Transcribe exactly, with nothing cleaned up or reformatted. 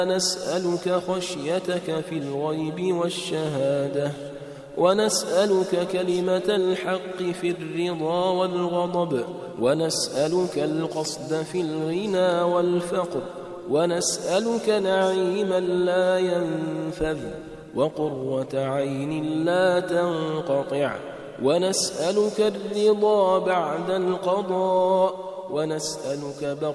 نسألك خشيتك في الغيب والشهادة، ونسألك كلمة الحق في الرضا والغضب، ونسألك القصد في الغنى والفقر، ونسألك نعيما لا ينفذ وقرة عين لا تنقطع، ونسألك الرضا بعد القضاء، ونسألك